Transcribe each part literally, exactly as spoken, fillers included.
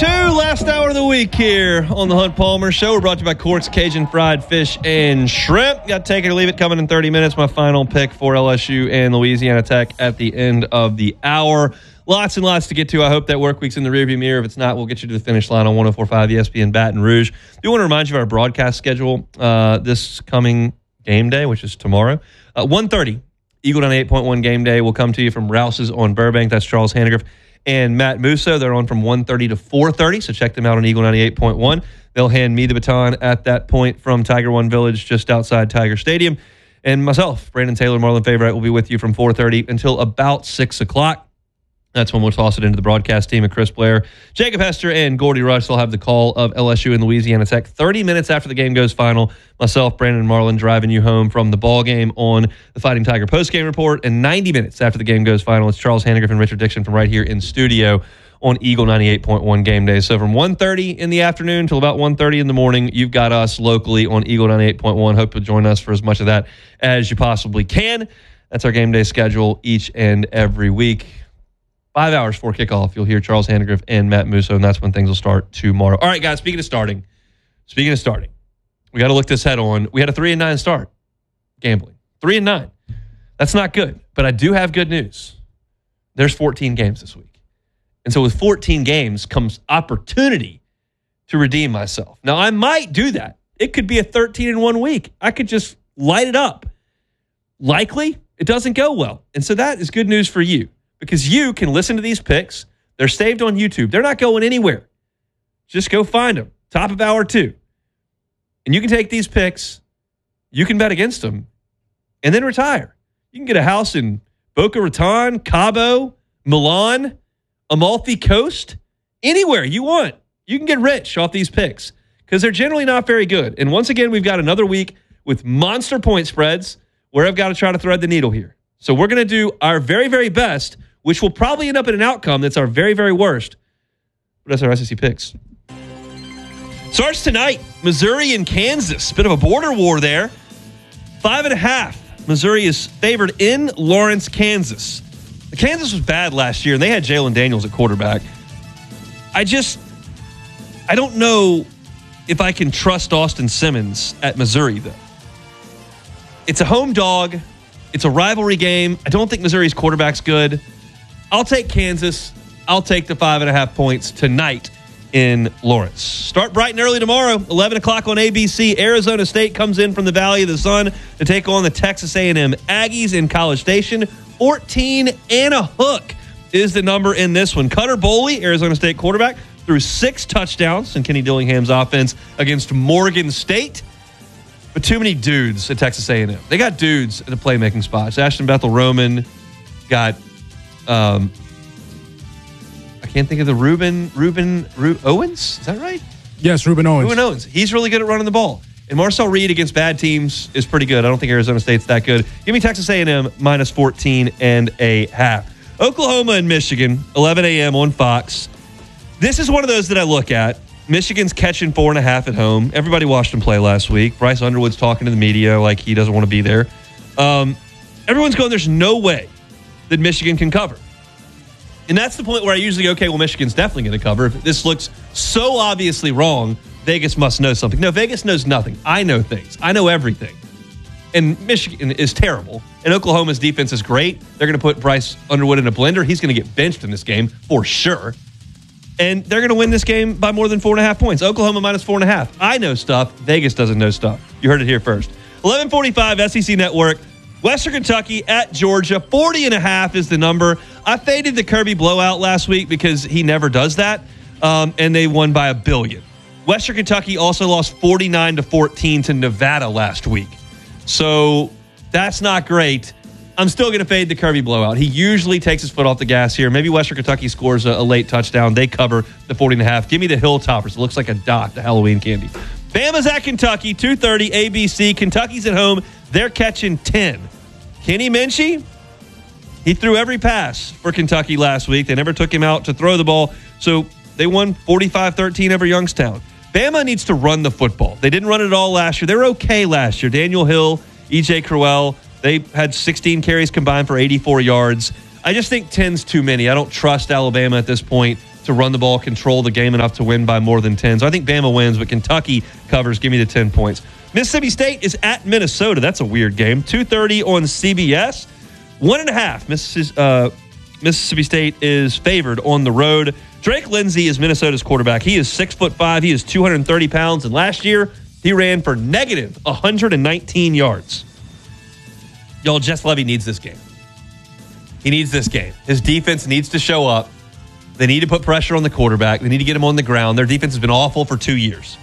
two, last hour of the week here on the Hunt Palmer Show. We're brought to you by Cork's Cajun Fried Fish and Shrimp. Got to take it or leave it coming in thirty minutes. My final pick for L S U and Louisiana Tech at the end of the hour. Lots and lots to get to. I hope that work week's in the rearview mirror. If it's not, we'll get you to the finish line on one oh four point five E S P N Baton Rouge. I do want to remind you of our broadcast schedule uh, this coming game day, which is tomorrow. Uh, one thirty, Eagle ninety-eight point one game day will come to you from Rouse's on Burbank. That's Charles Hannegriff and Matt Musso. They're on from one thirty to four thirty, so check them out on Eagle ninety-eight point one. They'll hand me the baton at that point from Tiger One Village just outside Tiger Stadium. And myself, Brandon Taylor, Marlon Favorite, will be with you from four thirty until about six o'clock. That's when we'll toss it into the broadcast team of Chris Blair, Jacob Hester, and Gordy Rush. They'll have the call of L S U and Louisiana Tech thirty minutes after the game goes final. Myself, Brandon, and Marlon driving you home from the ball game on the Fighting Tiger postgame report. And ninety minutes after the game goes final, it's Charles Hannegriff and Richard Dixon from right here in studio on Eagle ninety-eight point one game day. So from one thirty in the afternoon till about one thirty in the morning, you've got us locally on Eagle ninety-eight point one. Hope you'll join us for as much of that as you possibly can. That's our game day schedule each and every week. Five hours before kickoff, you'll hear Charles Hannegriff and Matt Musso, and that's when things will start tomorrow. All right, guys, speaking of starting, speaking of starting, we got to look this head on. We had a three and nine start gambling. Three and nine. That's not good, but I do have good news. There's fourteen games this week. And so with fourteen games comes opportunity to redeem myself. Now, I might do that. It could be a thirteen in one week. I could just light it up. Likely, it doesn't go well. And so that is good news for you, because you can listen to these picks. They're saved on YouTube. They're not going anywhere. Just go find them. Top of hour two. And you can take these picks. You can bet against them and then retire. You can get a house in Boca Raton, Cabo, Milan, Amalfi Coast, anywhere you want. You can get rich off these picks because they're generally not very good. And once again, we've got another week with monster point spreads where I've got to try to thread the needle here. So we're going to do our very, very best, which will probably end up in an outcome that's our very, very worst. But that's our S E C picks. Starts tonight, Missouri and Kansas. Bit of a border war there. Five and a half. Missouri is favored in Lawrence, Kansas. Kansas was bad last year, and they had Jalen Daniels at quarterback. I just, I don't know if I can trust Austin Simmons at Missouri, though. It's a home dog. It's a rivalry game. I don't think Missouri's quarterback's good. I'll take Kansas. I'll take the five and a half points tonight in Lawrence. Start bright and early tomorrow, eleven o'clock on A B C. Arizona State comes in from the Valley of the Sun to take on the Texas A and M Aggies in College Station. fourteen and a hook is the number in this one. Cutter Boley, Arizona State quarterback, threw six touchdowns in Kenny Dillingham's offense against Morgan State. But too many dudes at Texas A and M. They got dudes at the playmaking spots. Ashton Bethel-Roman got, um, I can't think of the Ruben, Ruben, Ru- Owens? Is that right? Yes, Ruben Owens. Ruben Owens. He's really good at running the ball. And Marcel Reed against bad teams is pretty good. I don't think Arizona State's that good. Give me Texas A and M minus fourteen and a half. Oklahoma and Michigan, eleven a.m. on Fox. This is one of those that I look at. Michigan's catching four and a half at home. Everybody watched them play last week. Bryce Underwood's talking to the media like he doesn't want to be there. Um, everyone's going, there's no way that Michigan can cover. And that's the point where I usually go, okay, well, Michigan's definitely going to cover. If this looks so obviously wrong, Vegas must know something. No, Vegas knows nothing. I know things. I know everything. And Michigan is terrible. And Oklahoma's defense is great. They're going to put Bryce Underwood in a blender. He's going to get benched in this game for sure. And they're going to win this game by more than four and a half points. Oklahoma minus four and a half. I know stuff. Vegas doesn't know stuff. You heard it here first. eleven forty-five S E C Network. Western Kentucky at Georgia. forty and a half is the number. I faded the Kirby blowout last week because he never does that. Um, and they won by a billion. Western Kentucky also lost forty-nine to fourteen to Nevada last week. So that's not great. I'm still going to fade the Kirby blowout. He usually takes his foot off the gas here. Maybe Western Kentucky scores a, a late touchdown. They cover the forty and a half. Give me the Hilltoppers. It looks like a dot, the Halloween candy. Bama's at Kentucky, two thirty A B C. Kentucky's at home. They're catching ten. Kenny Minchie, he threw every pass for Kentucky last week. They never took him out to throw the ball. So they won forty-five thirteen over Youngstown. Bama needs to run the football. They didn't run it all last year. They were okay last year. Daniel Hill, E J Crowell, they had sixteen carries combined for eighty-four yards. I just think ten's too many. I don't trust Alabama at this point to run the ball, control the game enough to win by more than ten. So I think Bama wins, but Kentucky covers. Give me the ten points. Mississippi State is at Minnesota. That's a weird game. two thirty on C B S. One and a half. Mississippi, uh, Mississippi State is favored on the road. Drake Lindsey is Minnesota's quarterback. He is six foot five. He is two hundred thirty pounds. And last year, he ran for negative one hundred nineteen yards. Y'all, Jess Levy needs this game. He needs this game. His defense needs to show up. They need to put pressure on the quarterback. They need to get him on the ground. Their defense has been awful for two years.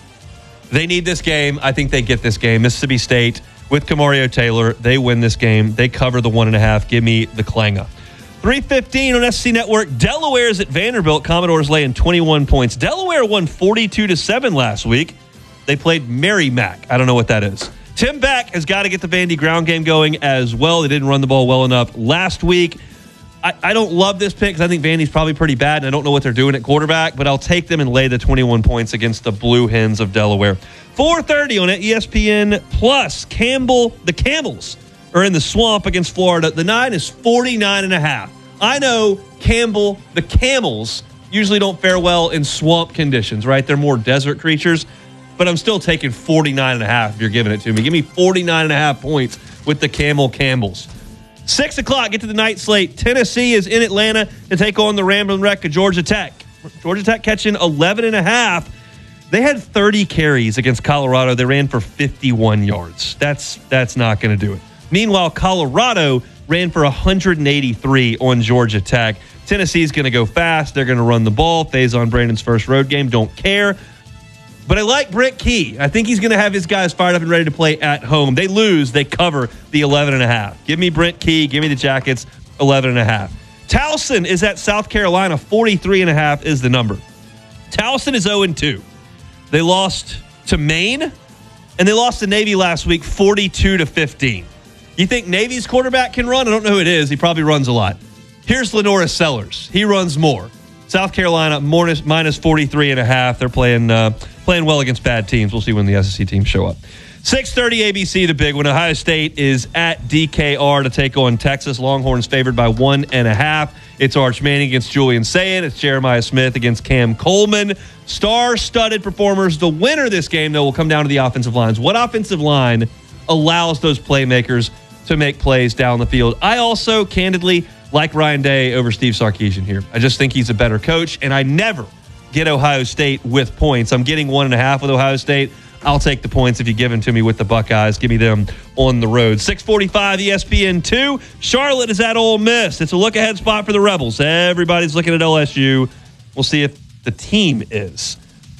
They need this game. I think they get this game. Mississippi State with Camario Taylor, they win this game. They cover the one and a half. Give me the Klanga. three fifteen on S E C Network. Delaware's at Vanderbilt. Commodores laying twenty-one points. Delaware won forty-two to seven last week. They played Merrimack. I don't know what that is. Tim Beck has got to get the Vandy ground game going as well. They didn't run the ball well enough last week. I, I don't love this pick because I think Vandy's probably pretty bad, and I don't know what they're doing at quarterback, but I'll take them and lay the twenty-one points against the Blue Hens of Delaware. four thirty on E S P N Plus. Campbell, the Camels are in the swamp against Florida. The nine is forty-nine and a half. I know Campbell, the Camels, usually don't fare well in swamp conditions, right? They're more desert creatures. But I'm still taking forty-nine and a half if you're giving it to me. Give me forty-nine and a half points with the Camel Campbells. Six o'clock, get to the night slate. Tennessee is in Atlanta to take on the Ramblin' Wreck of Georgia Tech. Georgia Tech catching eleven and a half. They had thirty carries against Colorado. They ran for fifty-one yards. That's that's not going to do it. Meanwhile, Colorado ran for one hundred eighty-three on Georgia Tech. Tennessee's going to go fast. They're going to run the ball. Faison Brandon's first road game. Don't care. But I like Brent Key. I think he's going to have his guys fired up and ready to play at home. They lose, they cover the eleven and a half. Give me Brent Key. Give me the Jackets, eleven and a half. Towson is at South Carolina. forty-three and a half is the number. Towson is oh and two. They lost to Maine, and they lost to Navy last week, forty-two to fifteen. You think Navy's quarterback can run? I don't know who it is. He probably runs a lot. Here's Lenora Sellers. He runs more. South Carolina minus, minus forty-three and a half. They're playing uh, playing well against bad teams. We'll see when the S E C teams show up. six thirty A B C, the big one. Ohio State is at D K R to take on Texas. Longhorns favored by one and a half. It's Arch Manning against Julian Sayin. It's Jeremiah Smith against Cam Coleman. Star-studded performers. The winner of this game, though, will come down to the offensive lines. What offensive line allows those playmakers to make plays down the field? I also, candidly, like Ryan Day over Steve Sarkisian here. I just think he's a better coach, and I never get Ohio State with points. I'm getting one and a half with Ohio State. I'll take the points if you give them to me with the Buckeyes. Give me them on the road. six forty-five E S P N two. Charlotte is at Ole Miss. It's a look-ahead spot for the Rebels. Everybody's looking at L S U. We'll see if the team is.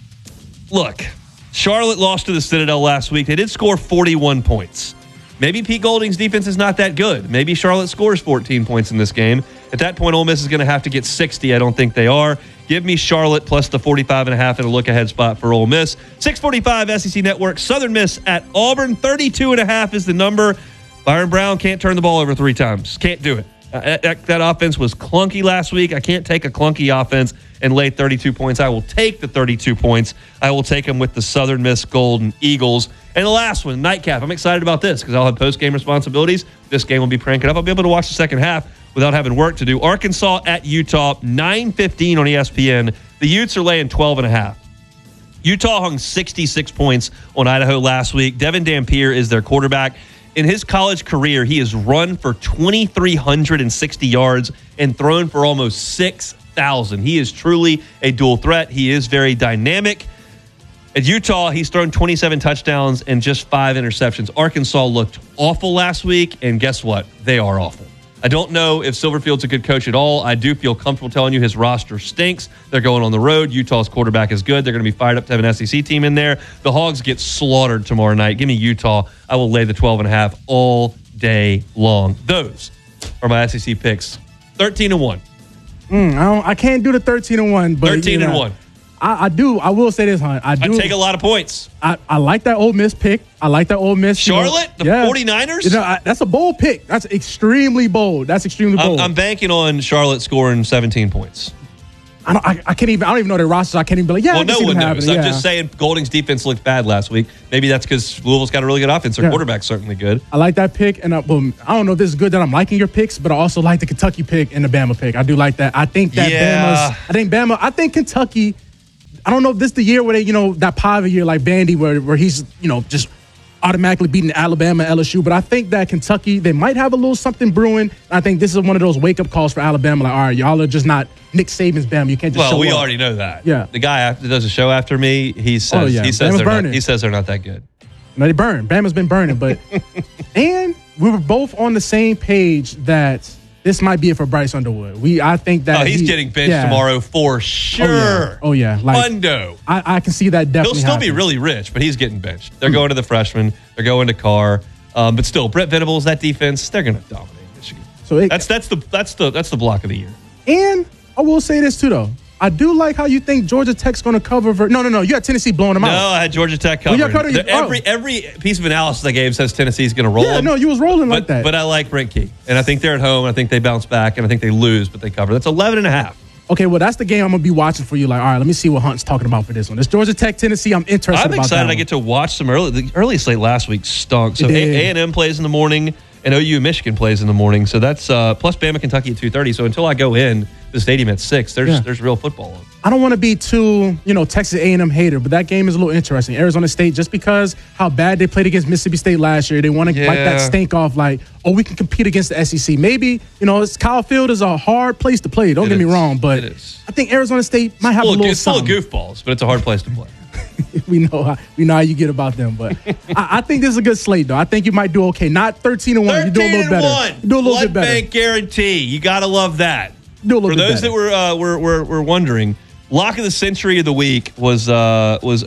Look, Charlotte lost to the Citadel last week. They did score forty-one points. Maybe Pete Golding's defense is not that good. Maybe Charlotte scores fourteen points in this game. At that point, Ole Miss is going to have to get sixty. I don't think they are. Give me Charlotte plus the forty-five and a half in a look-ahead spot for Ole Miss. six forty-five S E C Network. Southern Miss at Auburn. thirty-two and a half is the number. Byron Brown can't turn the ball over three times. Can't do it. Uh, that, that offense was clunky last week. I can't take a clunky offense and lay thirty-two points. I will take the thirty-two points. I will take them with the Southern Miss Golden Eagles. And the last one, nightcap. I'm excited about this because I'll have post-game responsibilities. This game will be cranking up. I'll be able to watch the second half without having work to do. Arkansas at Utah, nine fifteen on E S P N. The Utes are laying twelve and a half. Utah hung sixty-six points on Idaho last week. Devin Dampier is their quarterback. In his college career, he has run for two thousand three hundred sixty yards and thrown for almost six thousand. He is truly a dual threat. He is very dynamic. At Utah, he's thrown twenty-seven touchdowns and just five interceptions. Arkansas looked awful last week, and guess what? They are awful. I don't know if Silverfield's a good coach at all. I do feel comfortable telling you his roster stinks. They're going on the road. Utah's quarterback is good. They're going to be fired up to have an S E C team in there. The Hogs get slaughtered tomorrow night. Give me Utah. I will lay the twelve and a half all day long. Those are my S E C picks. thirteen and one. Mm, I, don't, I can't do the thirteen and one. But, thirteen you know, and one. I, I do. I will say this, Hunt. I do. I take a lot of points. I, I like that Ole Miss pick. I like that Ole Miss. Charlotte, you know, the yeah. 49ers? You know, I, that's a bold pick. That's extremely bold. That's extremely bold. I'm, I'm banking on Charlotte scoring seventeen points. I don't. I, I can't even. I don't even know their rosters. I can't even be like, yeah. Well, I can no see one them knows. happening. I'm Yeah. just saying Golding's defense looked bad last week. Maybe that's because Louisville's got a really good offense. Their Yeah. quarterback's certainly good. I like that pick, and uh, boom, I don't know if this is good that I'm liking your picks, but I also like the Kentucky pick and the Bama pick. I do like that. I think that Yeah. Bama's. I think Bama. I think Kentucky. I don't know if this is the year where they, you know, that Pava year like Bandy, where where he's, you know, just automatically beating Alabama, L S U. But I think that Kentucky, they might have a little something brewing. I think this is one of those wake up calls for Alabama. Like, all right, y'all are just not Nick Saban's Bama. You can't just Well, show we up. already know that. Yeah. The guy after, that does a show after me, he says Oh, yeah. he says Bama's they're not, burning. he says they're not that good. No, they burn. Bama's been burning, but and we were both on the same page that this might be it for Bryce Underwood. We, I think that Oh, he's he- getting benched yeah. tomorrow for sure. Oh yeah, oh yeah. Like, Hundo. I, I can see that He'll definitely. still be happening. really rich, but he's getting benched. They're going to the freshman. They're going to Carr. Um, but still, Brett Venables, that defense, they're going to dominate Michigan. So it, That's that's the that's the that's the block of the year. and I will say this too, though. I do like how you think Georgia Tech's going to cover. Ver- no, no, no. You got Tennessee blowing them No, out. I had Georgia Tech Well, covered. you covered- The- oh. every every piece of analysis I gave says Tennessee's going to roll Yeah, them. no, you was rolling but, like that. But I like Brent Key, and I think they're at home. I think they bounce back, and I think they lose, but they cover. That's eleven and a half. Okay, well, that's the game I'm going to be watching for you. Like, all right, let me see what Hunt's talking about for this one. It's Georgia Tech, Tennessee. I'm interested I'm about excited. that I one. get to watch some early. The early slate last week stunk. So It did. A and M plays in the morning, and O U Michigan plays in the morning. So that's uh, plus Bama Kentucky at two thirty. So until I go in to the stadium at six, there's Yeah. there's real football on. I don't want to be too, you know, Texas A and M hater, but that game is a little interesting. Arizona State, just because how bad they played against Mississippi State last year, they want to Yeah. wipe that stink off. Like, oh, we can compete against the S E C. Maybe, you know, it's, Kyle Field is a hard place to play. Don't It get me is. wrong, but It is. I think Arizona State might have Full a of, little it's full of something. goofballs, but it's a hard place to play. we know how we know how you get about them, but I, I think this is a good slate, though. I think you might do okay. Not thirteen and one. You do a thirteen little and better. one. You do a little Blood bit better. bank guarantee. You gotta love that. Do a little For bit those better. that were, uh, were were were wondering, lock of the century of the week was uh, was